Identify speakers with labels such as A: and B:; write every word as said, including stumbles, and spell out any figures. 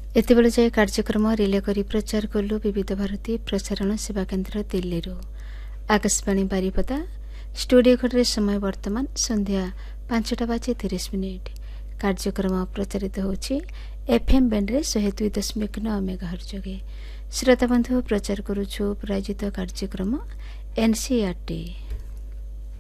A: ଏତେବେଳେ ଯାଏ କାର୍ଯ୍ୟକ୍ରମ ରିଲେ କରି ପ୍ରଚାର କଲୁ ବିବିଧ ଭାରତୀ ପ୍ରସାରଣ ସେବା କେନ୍ଦ୍ର ଦିଲ୍ଲୀରୁ। ଆକାଶବାଣୀ ବାରିପଦା ଷ୍ଟୁଡିଓ ଘରରେ ସମୟ ବର୍ତ୍ତମାନ ସନ୍ଧ୍ୟା ପାଞ୍ଚଟା ବାଜି ତିରିଶ ମିନିଟ୍। କାର୍ଯ୍ୟକ୍ରମ ପ୍ରଚାରିତ ହେଉଛି ଏଫ୍ଏମ୍ ବ୍ୟାଣ୍ଡରେ ଶହେ ଦୁଇ ଦଶମିକ ନଅ ମେଗାହର୍ଟ୍ଜ ଯୋଗେ। ଶ୍ରୋତାବନ୍ଧୁ ପ୍ରଚାର କରୁଛୁ ପ୍ରାୟୋଜିତ କାର୍ଯ୍ୟକ୍ରମ ଏନ୍ସିଇଆରଟି।